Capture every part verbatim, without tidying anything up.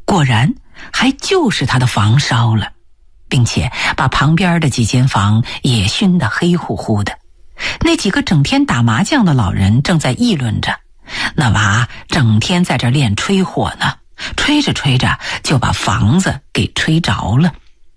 果然还就是他的房烧了，并且把旁边的几间房也熏得黑乎乎的。那几个整天打麻将的老人正在议论着，那娃整天在这练吹火呢，吹着吹着就把房子给吹着了。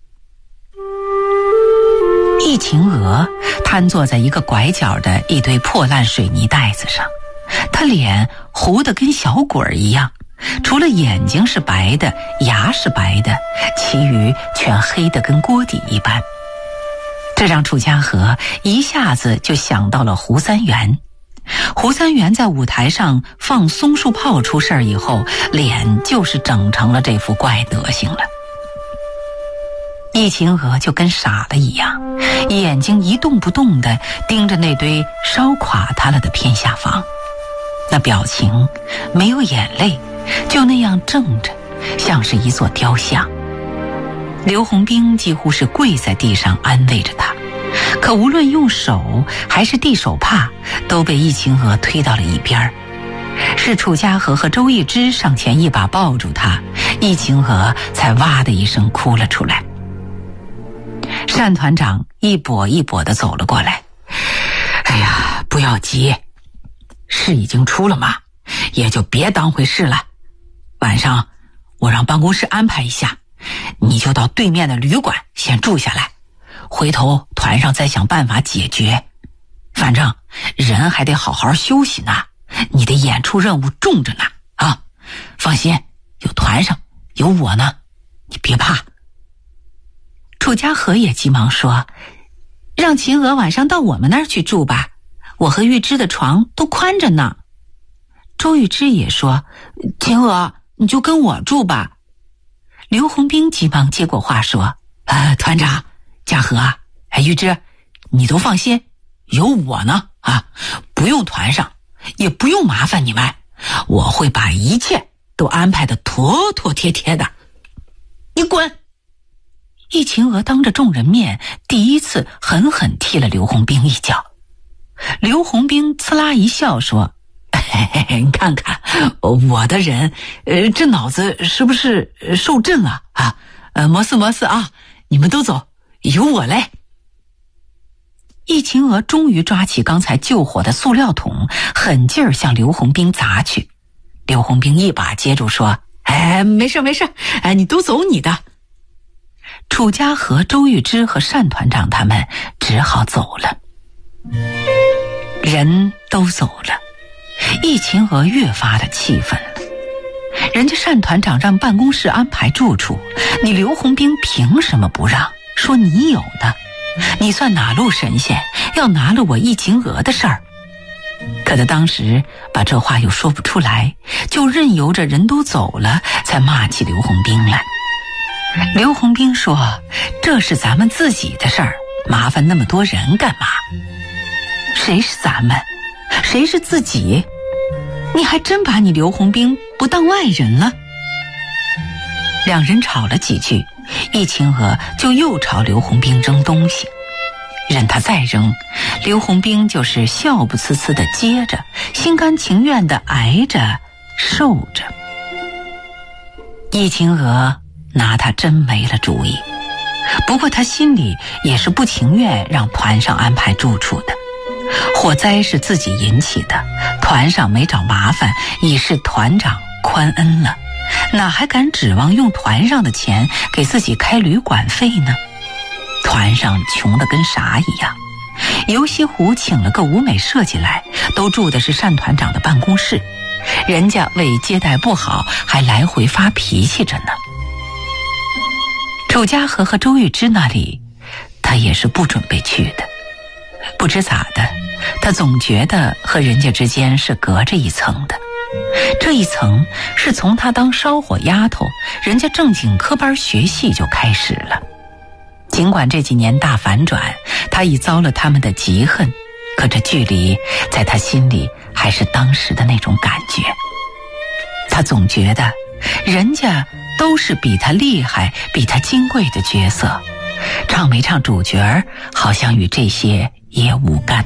易秦娥瘫坐在一个拐角的一堆破烂水泥袋子上，她脸糊得跟小鬼一样，除了眼睛是白的，牙是白的，其余全黑得跟锅底一般。这让楚家河一下子就想到了胡三元。胡三元在舞台上放松树炮出事儿以后，脸就是整成了这副怪德行了。易秦娥就跟傻了一样，眼睛一动不动地盯着那堆烧垮他了的偏下方，那表情没有眼泪，就那样怔着，像是一座雕像。刘洪兵几乎是跪在地上安慰着他，可无论用手还是递手帕，都被易秦娥推到了一边。是楚家河和周易之上前一把抱住他，易秦娥才哇的一声哭了出来。单团长一跛一跛地走了过来，哎呀，不要急，事已经出了嘛，也就别当回事了。晚上我让办公室安排一下，你就到对面的旅馆先住下来，回头团上再想办法解决。反正人还得好好休息呢，你的演出任务重着呢啊！放心，有团上有我呢，你别怕。楚家河也急忙说，让秦娥晚上到我们那儿去住吧，我和玉芝的床都宽着呢。周玉芝也说，秦娥你就跟我住吧。刘洪兵急忙接过话说，呃，团长家和哎，玉芝你都放心，有我呢啊，不用团上，也不用麻烦你们，我会把一切都安排得妥妥帖帖的。你滚！易秦娥当着众人面第一次狠狠踢了刘洪兵一脚。刘洪兵呲啦一笑说，嘿嘿嘿，你看看我的人呃，这脑子是不是受震了啊？呃，没事没事啊，你们都走，有我嘞。易秦娥终于抓起刚才救火的塑料桶，狠劲儿向刘洪兵砸去。刘洪兵一把接住说，哎，没事没事，哎，你都走你的。楚家和周玉芝和单团长他们只好走了。人都走了，易秦娥越发的气愤了。人家单团长让办公室安排住处，你刘洪兵凭什么不让？说你有的，你算哪路神仙，要拿了我易秦娥的事儿？可他当时把这话又说不出来，就任由着人都走了，才骂起刘洪兵来。刘洪兵说，这是咱们自己的事儿，麻烦那么多人干嘛？谁是咱们？谁是自己？你还真把你刘洪兵不当外人了？两人吵了几句，易秦娥就又朝刘洪兵扔东西，任他再扔，刘洪兵就是笑不呲呲的接着，心甘情愿的挨着受着。易秦娥拿他真没了主意，不过他心里也是不情愿让团上安排住处的。火灾是自己引起的，团上没找麻烦，已是团长宽恩了，哪还敢指望用团上的钱给自己开旅馆费呢？团上穷得跟啥一样，游西湖请了个舞美设计来，都住的是单团长的办公室，人家为接待不好还来回发脾气着呢。楚家和和周玉芝那里他也是不准备去的，不知咋的，他总觉得和人家之间是隔着一层的，这一层是从他当烧火丫头，人家正经科班学戏就开始了。尽管这几年大反转，他已遭了他们的嫉恨，可这距离在他心里还是当时的那种感觉。他总觉得人家都是比他厉害比他金贵的角色，唱没唱主角好像与这些也无干，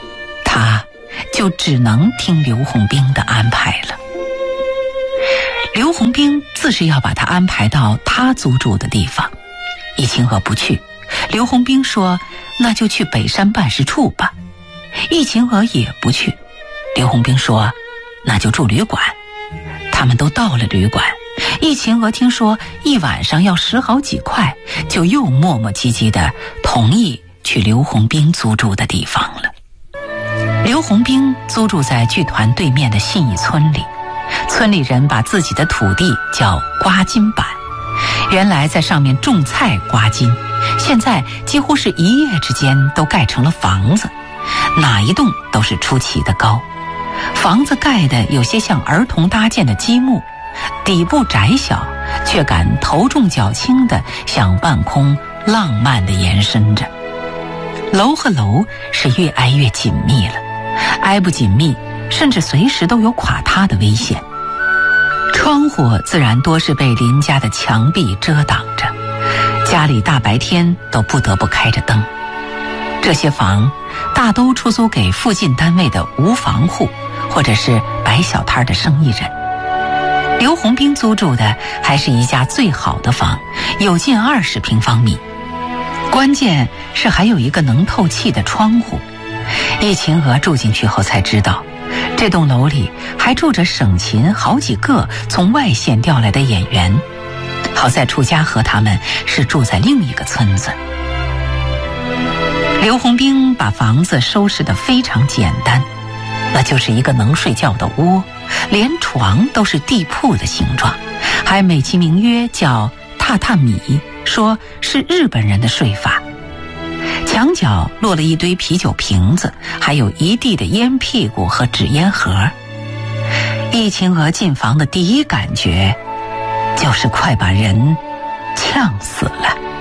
他就只能听刘洪兵的安排了。 刘洪兵自是要把他安排到他租住的地方，易清娥不去。刘洪兵说：“那就去北山办事处吧。”易清娥也不去。刘洪兵说：“那就住旅馆。”他们都到了旅馆，易清娥听说一晚上要十好几块，就又磨磨唧唧地同意去刘洪兵租住的地方了。刘洪兵租住在剧团对面的信义村里，村里人把自己的土地叫刮金板，原来在上面种菜刮金，现在几乎是一夜之间都盖成了房子，哪一栋都是出奇的高。房子盖的有些像儿童搭建的积木，底部窄小，却敢头重脚轻地向半空浪漫地延伸着。楼和楼是越挨越紧密了，挨不紧密，甚至随时都有垮塌的危险。窗户自然多是被邻家的墙壁遮挡着，家里大白天都不得不开着灯。这些房大都出租给附近单位的无房户，或者是摆小摊的生意人。刘洪兵租住的还是一家最好的房，有近二十平方米，关键是还有一个能透气的窗户。易清娥住进去后才知道，这栋楼里还住着省琴好几个从外县调来的演员，好在楚家和他们是住在另一个村子。刘洪兵把房子收拾得非常简单，那就是一个能睡觉的窝，连床都是地铺的形状，还美其名曰叫榻榻米，说是日本人的睡法。墙角落了一堆啤酒瓶子，还有一地的烟屁股和纸烟盒。易清娥进房的第一感觉就是快把人